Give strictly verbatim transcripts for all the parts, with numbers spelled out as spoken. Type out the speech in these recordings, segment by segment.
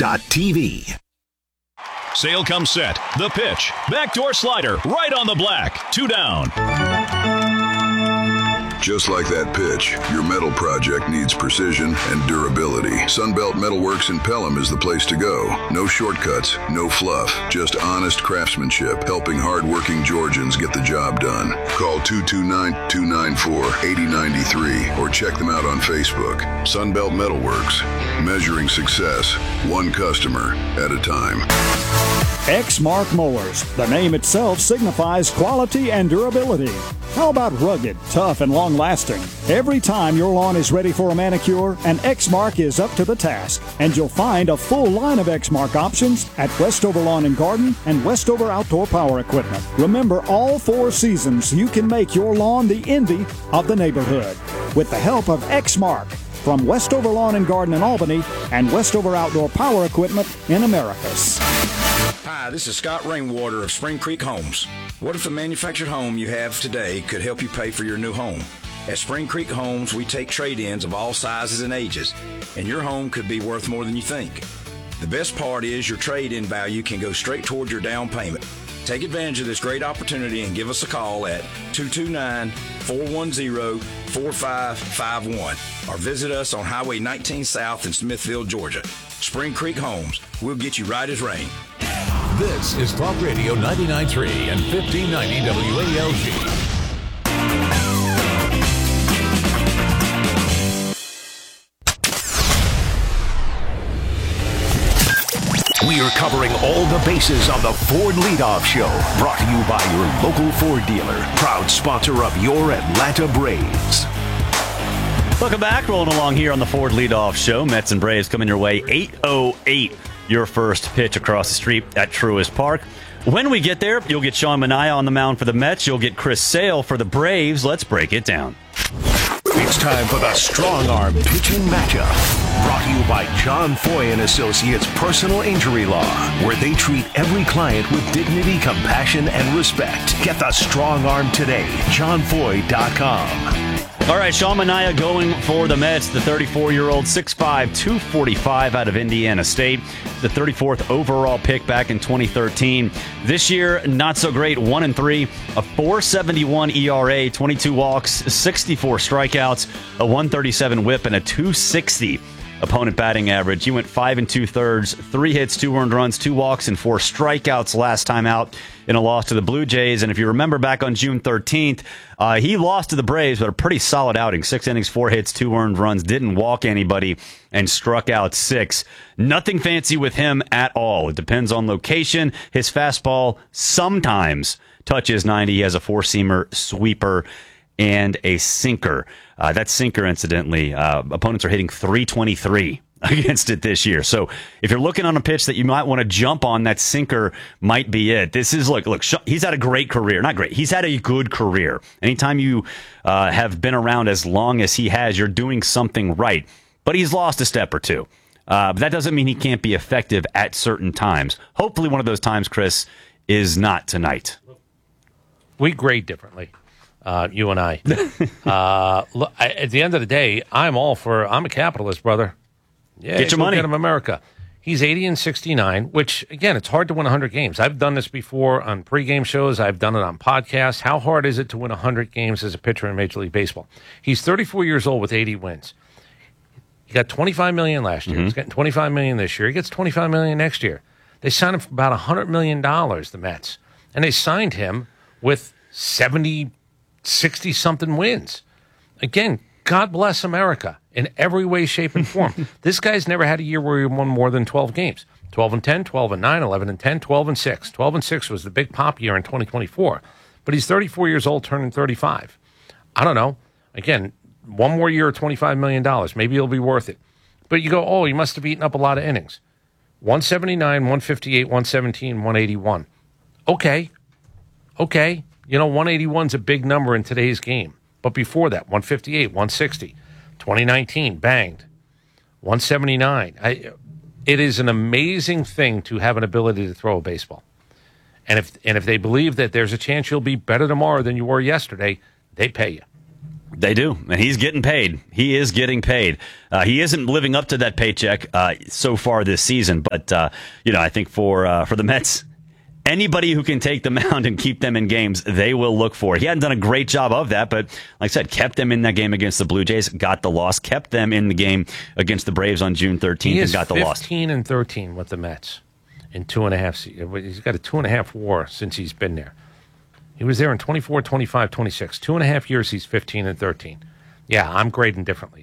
dot t v. Sale comes set. The pitch. Backdoor slider. Right on the black. Two down. Just like that pitch, your metal project needs precision and durability. Sunbelt Metalworks in Pelham is the place to go. No shortcuts, no fluff, just honest craftsmanship, helping hard-working Georgians get the job done. Call two two nine, two nine four, eight zero nine three or check them out on Facebook. Sunbelt Metalworks, measuring success, one customer at a time. Exmark Mowers. The name itself signifies quality and durability. How about rugged, tough, and long-lasting? Every time your lawn is ready for a manicure, an Exmark is up to the task. And you'll find a full line of Exmark options at Westover Lawn and Garden and Westover Outdoor Power Equipment. Remember, all four seasons, you can make your lawn the envy of the neighborhood with the help of Exmark from Westover Lawn and Garden in Albany and Westover Outdoor Power Equipment in Americus. Hi, this is Scott Rainwater of Spring Creek Homes. What if the manufactured home you have today could help you pay for your new home? At Spring Creek Homes, we take trade-ins of all sizes and ages, and your home could be worth more than you think. The best part is your trade-in value can go straight toward your down payment. Take advantage of this great opportunity and give us a call at two two nine, four one zero, four five five one or visit us on Highway nineteen South in Smithfield, Georgia. Spring Creek Homes, we'll get you right as rain. This is Talk Radio ninety-nine point three and fifteen ninety W A L G. We are covering all the bases on the Ford Leadoff Show, brought to you by your local Ford dealer, proud sponsor of your Atlanta Braves. Welcome back. Rolling along here on the Ford Leadoff Show. Mets and Braves coming your way. eight oh eight, your first pitch across the street at Truist Park. When we get there, you'll get Sean Manaea on the mound for the Mets. You'll get Chris Sale for the Braves. Let's break it down. It's time for the Strong Arm Pitching Matchup. Brought to you by John Foy and Associates Personal Injury Law, where they treat every client with dignity, compassion, and respect. Get the Strong Arm today. john foy dot com. All right, Sean Manaea going for the Mets, the thirty-four-year-old, six five, two forty-five out of Indiana State, the thirty-fourth overall pick back in twenty thirteen. This year, not so great, one and three, a four seventy-one E R A, twenty-two walks, sixty-four strikeouts, a one thirty-seven whip, and a two sixty opponent batting average. He went five and two-thirds, three hits, two earned runs, two walks, and four strikeouts last time out in a loss to the Blue Jays. And if you remember back on June thirteenth, uh, he lost to the Braves, but a pretty solid outing. Six innings, four hits, two earned runs, didn't walk anybody, and struck out six. Nothing fancy with him at all. It depends on location. His fastball sometimes touches ninety. He has a four-seamer, sweeper, and a sinker. Uh, that sinker, incidentally, uh, opponents are hitting three twenty-three against it this year. So if you're looking on a pitch that you might want to jump on, that sinker might be it. This is, look, look, he's had a great career. Not great. He's had a good career. Anytime you uh, have been around as long as he has, you're doing something right. But he's lost a step or two. Uh, but that doesn't mean he can't be effective at certain times. Hopefully one of those times, Chris, is not tonight. We grade differently. Uh, you and I. uh, look, I. At the end of the day, I'm all for. I'm a capitalist, brother. Yeah, get your money. Get him America. He's eighty and sixty-nine, which again, it's hard to win one hundred games. I've done this before on pregame shows. I've done it on podcasts. How hard is it to win one hundred games as a pitcher in Major League Baseball? He's thirty-four years old with eighty wins. He got twenty-five million dollars last year. Mm-hmm. He's getting twenty-five million dollars this year. He gets twenty-five million dollars next year. They signed him for about one hundred million dollars, the Mets, and they signed him with seventy. sixty-something wins. Again, God bless America in every way, shape, and form. This guy's never had a year where he won more than twelve games. twelve and ten, twelve and nine, eleven and ten, twelve and six. twelve and six was the big pop year in twenty twenty-four. But he's thirty-four years old, turning thirty-five. I don't know. Again, one more year of twenty-five million dollars. Maybe it'll be worth it. But you go, oh, he must have eaten up a lot of innings. one seventy-nine, one fifty-eight, one seventeen, one eighty-one. Okay. Okay. You know, one eighty-one's a big number in today's game. But before that, one fifty-eight, one sixty, twenty nineteen, banged, one seventy-nine. I, it is an amazing thing to have an ability to throw a baseball. And if and if they believe that there's a chance you'll be better tomorrow than you were yesterday, they pay you. They do, and he's getting paid. He is getting paid. Uh, he isn't living up to that paycheck uh, so far this season, but uh, you know, I think for uh, for the Mets, anybody who can take the mound and keep them in games, they will look for. He hadn't done a great job of that, but like I said, kept them in that game against the Blue Jays, got the loss, kept them in the game against the Braves on June thirteenth, and got the loss. fifteen and thirteen with the Mets in two and a half. He's got a two and a half WAR since he's been there. He was there in twenty-four, twenty-five, twenty-six. Two and a half years, he's fifteen and thirteen. Yeah, I'm grading differently.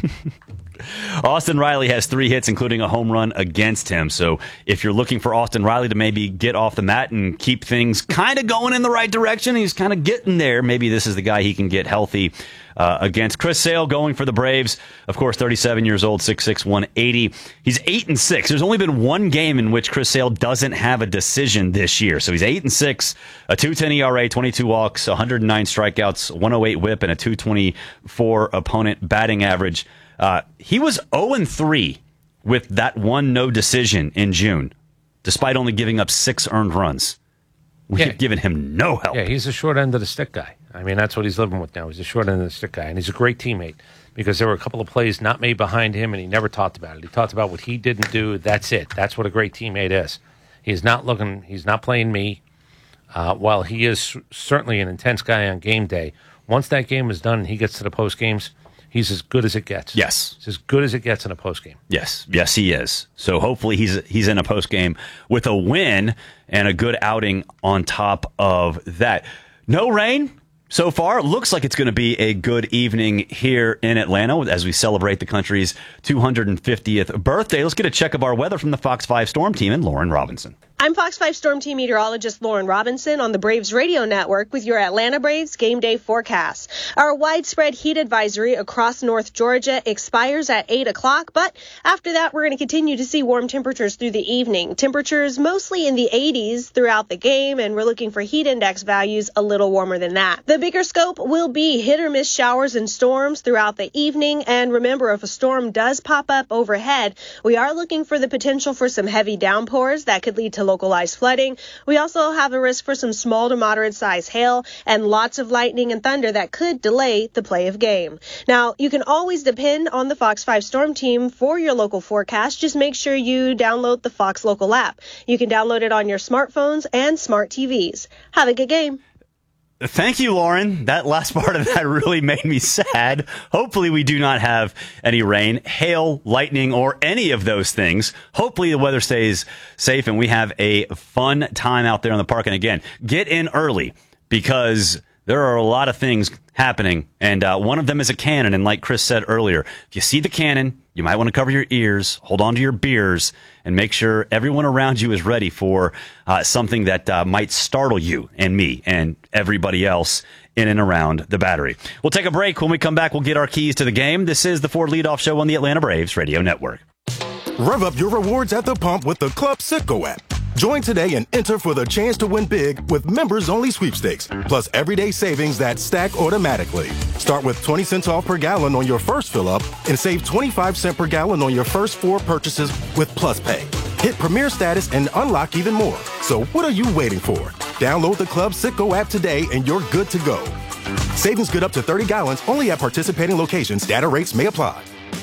Austin Riley has three hits, including a home run against him. So if you're looking for Austin Riley to maybe get off the mat and keep things kind of going in the right direction, he's kind of getting there. Maybe this is the guy he can get healthy uh, against. Chris Sale going for the Braves. Of course, thirty-seven years old, six six, one eighty. He's eight and six. There's only been one game in which Chris Sale doesn't have a decision this year. So he's eight and six, a two ten E R A, twenty-two walks, one hundred nine strikeouts, one oh eight whip, and a two twenty-four opponent batting average. Uh, he was oh and three with that one no decision in June, despite only giving up six earned runs. We've Yeah. given him no help. Yeah, he's a short end of the stick guy. I mean, that's what he's living with now. He's a short end of the stick guy, and he's a great teammate because there were a couple of plays not made behind him, and he never talked about it. He talked about what he didn't do. That's it. That's what a great teammate is. He's not looking. He's not playing me. Uh, while he is certainly an intense guy on game day, once that game is done and he gets to the post games, he's as good as it gets. Yes. He's as good as it gets in a post game. Yes. Yes, he is. So hopefully he's he's in a post game with a win and a good outing on top of that. No rain so far. Looks like it's going to be a good evening here in Atlanta as we celebrate the country's two hundred fiftieth birthday. Let's get a check of our weather from the Fox five Storm Team and Lauren Robinson. I'm Fox five Storm Team meteorologist Lauren Robinson on the Braves radio network with your Atlanta Braves game day forecast. Our widespread heat advisory across North Georgia expires at eight o'clock, but after that, we're going to continue to see warm temperatures through the evening. Temperatures mostly in the eighties throughout the game, and we're looking for heat index values a little warmer than that. The bigger scope will be hit or miss showers and storms throughout the evening, and remember, if a storm does pop up overhead, we are looking for the potential for some heavy downpours that could lead to localized flooding. We also have a risk for some small to moderate size hail and lots of lightning and thunder that could delay the play of game. Now, you can always depend on the Fox five Storm Team for your local forecast. Just make sure you download the Fox Local app. You can download it on your smartphones and smart T Vs. Have a good game. Thank you, Lauren. That last part of that really made me sad. Hopefully we do not have any rain, hail, lightning, or any of those things. Hopefully the weather stays safe and we have a fun time out there on the park. And again, get in early because there are a lot of things happening. And uh, one of them is a cannon. And like Chris said earlier, if you see the cannon, you might want to cover your ears, hold on to your beers, and make sure everyone around you is ready for uh, something that uh, might startle you and me and everybody else in and around the Battery. We'll take a break. When we come back, we'll get our keys to the game. This is the Ford Leadoff Show on the Atlanta Braves Radio Network. Rev up your rewards at the pump with the Club Citgo app. Join today and enter for the chance to win big with members-only sweepstakes, plus everyday savings that stack automatically. Start with twenty cents off per gallon on your first fill-up and save twenty-five cents per gallon on your first four purchases with Plus Pay. Hit Premier status and unlock even more. So what are you waiting for? Download the Club Citgo app today and you're good to go. Savings good up to thirty gallons only at participating locations. Data rates may apply.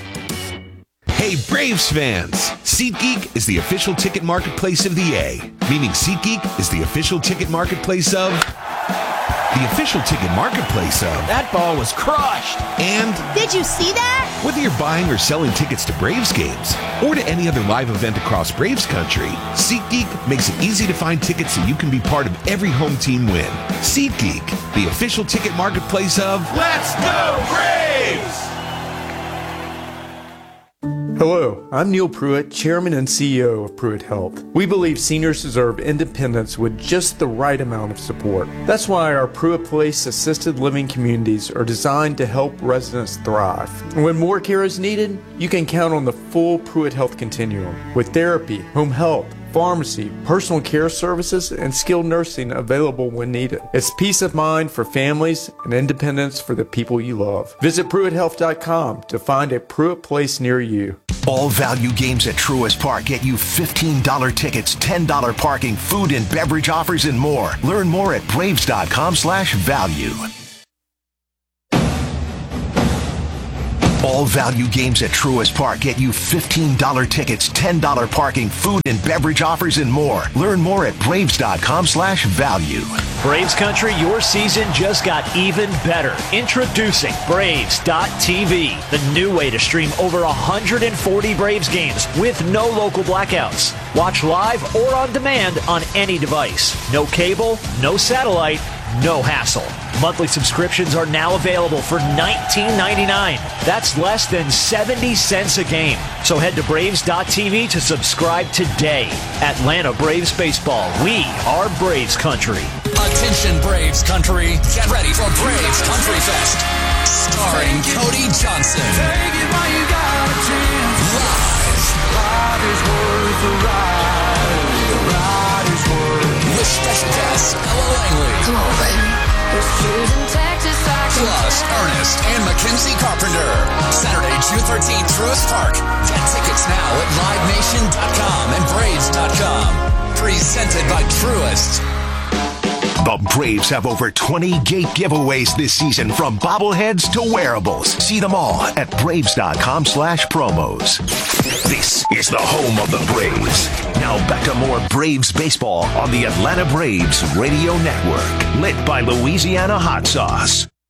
Hey, Braves fans! SeatGeek is the official ticket marketplace of the A, meaning SeatGeek is the official ticket marketplace of... the official ticket marketplace of... That ball was crushed! And... Did you see that? Whether you're buying or selling tickets to Braves games, or to any other live event across Braves country, SeatGeek makes it easy to find tickets so you can be part of every home team win. SeatGeek, the official ticket marketplace of... Let's go Braves! Hello, I'm Neil Pruitt, Chairman and C E O of Pruitt Health. We believe seniors deserve independence with just the right amount of support. That's why our Pruitt Place assisted living communities are designed to help residents thrive. And when more care is needed, you can count on the full Pruitt Health continuum with therapy, home health, pharmacy, personal care services, and skilled nursing available when needed. It's peace of mind for families and independence for the people you love. Visit Pruitt Health dot com to find a Pruitt Place near you. All value games at Truist Park get you fifteen dollars tickets, ten dollars parking, food and beverage offers, and more. Learn more at Braves dot com slash value. All value games at Truist Park get you fifteen dollars tickets, ten dollars parking, food and beverage offers, and more. Learn more at Braves.com slash value. Braves Country, your season just got even better. Introducing Braves dot T V, the new way to stream over one hundred forty Braves games with no local blackouts. Watch live or on demand on any device. No cable, no satellite, no hassle. Monthly subscriptions are now available for nineteen ninety-nine dollars. That's less than seventy cents a game. So head to Braves dot T V to subscribe today. Atlanta Braves Baseball. We are Braves Country. Attention Braves Country. Get ready for Braves Country Fest. Starring Cody Johnson. Take it while you got a chance. Live. Ride is worth the ride. The ride is worth. With special guests Ella Langley. Come on, baby. Plus Ernest and Mackenzie Carpenter. Saturday, June thirteenth, Truist Park. Get tickets now at live nation dot com and braves dot com. Presented by Truist. The Braves have over twenty gate giveaways this season, from bobbleheads to wearables. See them all at Braves.com slash promos. This is the home of the Braves. Now back to more Braves baseball on the Atlanta Braves Radio Network. Lit by Louisiana Hot Sauce.